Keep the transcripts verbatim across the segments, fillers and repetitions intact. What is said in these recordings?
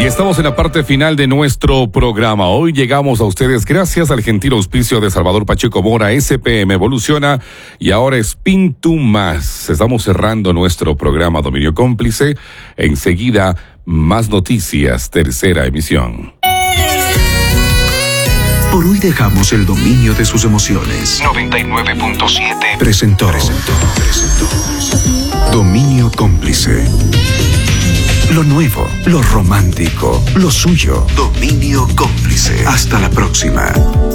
estamos en la parte final de nuestro programa. Hoy llegamos a ustedes gracias al gentil auspicio de Salvador Pacheco Mora, S P M Evoluciona y ahora es Pintu Más. Estamos cerrando nuestro programa Dominio Cómplice. Enseguida, más noticias, tercera emisión. Por hoy dejamos el dominio de sus emociones. noventa y nueve punto siete Presentó. Presentó. Presentó. Dominio Cómplice. Lo nuevo, lo romántico, lo suyo. Dominio Cómplice. Hasta la próxima.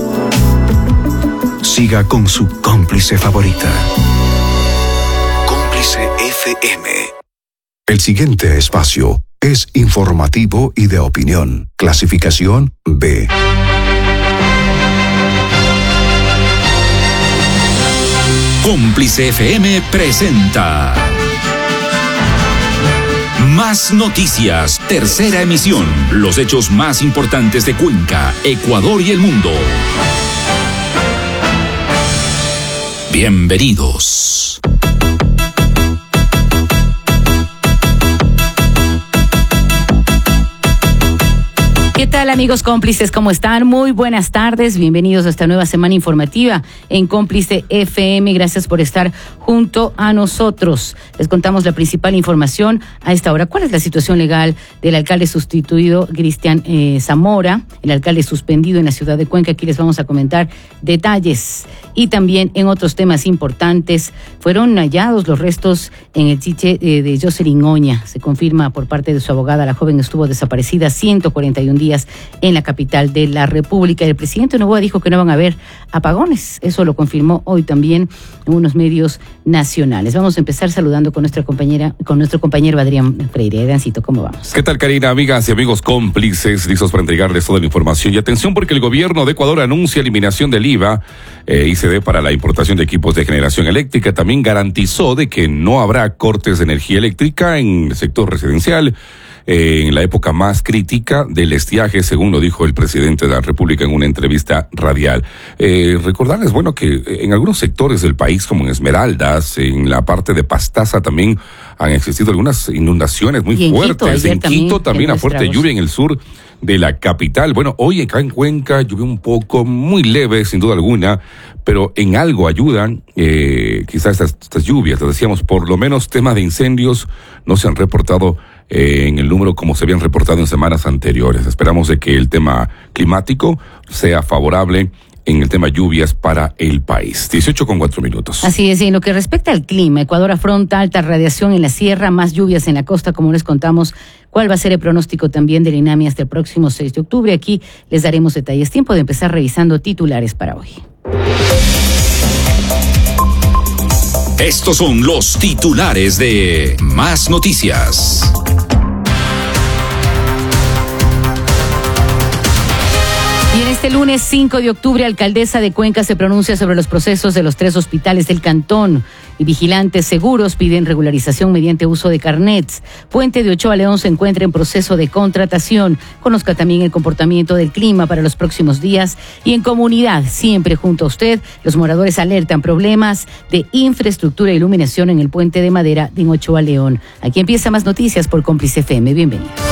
Siga con su cómplice favorita. Cómplice F M. El siguiente espacio es informativo y de opinión. Clasificación B. Cómplice F M presenta Más Noticias, tercera emisión. Los hechos más importantes de Cuenca, Ecuador y el mundo. Bienvenidos. ¿Qué tal, amigos cómplices? ¿Cómo están? Muy buenas tardes. Bienvenidos a esta nueva semana informativa en Cómplice F M. Gracias por estar junto a nosotros. Les contamos la principal información a esta hora. ¿Cuál es la situación legal del alcalde sustituido, Cristian eh, Zamora, el alcalde suspendido en la ciudad de Cuenca? Aquí les vamos a comentar detalles. Y también en otros temas importantes, fueron hallados los restos en el chiche eh, de Jocelyn Oña. Se confirma por parte de su abogada, la joven estuvo desaparecida ciento cuarenta y un días en la capital de la República. El presidente Noboa dijo que no van a haber apagones. Eso lo confirmó hoy también en unos medios nacionales. Vamos a empezar saludando con nuestra compañera, con nuestro compañero Adrián Freire. Adriancito, ¿cómo vamos? ¿Qué tal, Karina? Amigas y amigos cómplices, listos para entregarles toda la información. Y atención, porque el gobierno de Ecuador anuncia eliminación del I V A eh, I C D para la importación de equipos de generación eléctrica. También garantizó de que no habrá cortes de energía eléctrica en el sector residencial Eh, en la época más crítica del estiaje, según lo dijo el presidente de la República en una entrevista radial. Eh, recordarles, bueno, que en algunos sectores del país, como en Esmeraldas, en la parte de Pastaza también han existido algunas inundaciones muy en fuertes. Quito, en también, Quito también a fuerte estragos. lluvia en el sur de la capital. Bueno, hoy acá en Cuenca llovió un poco, muy leve, sin duda alguna, pero en algo ayudan, eh, quizás estas, estas lluvias, lo decíamos, por lo menos temas de incendios no se han reportado eh, en el número como se habían reportado en semanas anteriores. Esperamos de que el tema climático sea favorable en el tema lluvias para el país. dieciocho con cuatro minutos. Así es, y en lo que respecta al clima, Ecuador afronta alta radiación en la sierra, más lluvias en la costa, como les contamos. ¿Cuál va a ser el pronóstico también del INAMI hasta el próximo seis de octubre? Aquí les daremos detalles. Tiempo de empezar revisando titulares para hoy. Estos son los titulares de Más Noticias. Y en este lunes cinco de octubre, alcaldesa de Cuenca se pronuncia sobre los procesos de los tres hospitales del cantón. Y vigilantes seguros piden regularización mediante uso de carnets. Puente de Ochoa León se encuentra en proceso de contratación. Conozca también el comportamiento del clima para los próximos días. Y en comunidad, siempre junto a usted, los moradores alertan problemas de infraestructura e iluminación en el puente de madera de Ochoa León. Aquí empieza Más Noticias por Cómplice F M. Bienvenidos.